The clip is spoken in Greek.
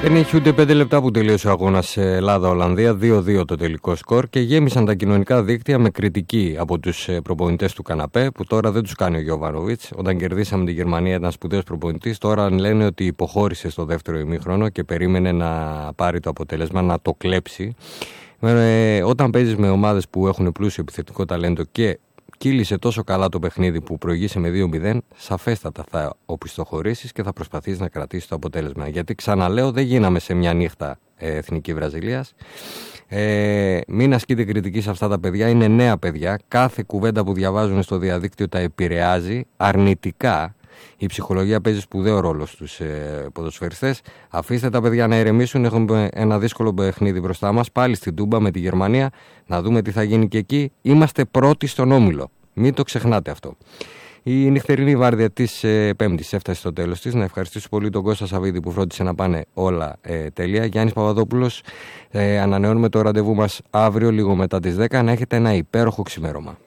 Δεν έχει ούτε 5 λεπτά που τελείωσε ο αγώνας Ελλάδα-Ολλανδία, 2-2 το τελικό σκορ και γέμισαν τα κοινωνικά δίκτυα με κριτική από τους προπονητές του καναπέ, που τώρα δεν τους κάνει ο Γιοβάνοβιτς. Όταν κερδίσαμε τη Γερμανία ήταν σπουδαίος προπονητής, τώρα λένε ότι υποχώρησε στο δεύτερο ημίχρονο και περίμενε να πάρει το αποτέλεσμα, να το κλέψει. Όταν παίζεις με ομάδες που έχουν πλούσιο επιθετικό ταλέντο και κύλησε τόσο καλά το παιχνίδι που προηγείσαι με 2-0, σαφέστατα θα οπισθοχωρήσεις και θα προσπαθείς να κρατήσεις το αποτέλεσμα. Γιατί ξαναλέω, δεν γίναμε σε μια νύχτα εθνική Βραζιλίας. Μην ασκείτε κριτική σε αυτά τα παιδιά, είναι νέα παιδιά. Κάθε κουβέντα που διαβάζουν στο διαδίκτυο τα επηρεάζει αρνητικά. Η ψυχολογία παίζει σπουδαίο ρόλο στους ποδοσφαιριστές. Αφήστε τα παιδιά να ηρεμήσουν. Έχουμε ένα δύσκολο παιχνίδι μπροστά μας. Πάλι στην Τούμπα με τη Γερμανία. Να δούμε τι θα γίνει και εκεί. Είμαστε πρώτοι στον όμιλο. Μην το ξεχνάτε αυτό. Η νυχτερινή βάρδια της Πέμπτης έφτασε στο τέλος της. Να ευχαριστήσω πολύ τον Κώστα Σαββίδη που φρόντισε να πάνε όλα τέλεια. Γιάννης Παπαδόπουλος. Ανανεώνουμε το ραντεβού μας αύριο λίγο μετά τις 10. Να έχετε ένα υπέροχο ξημέρωμα.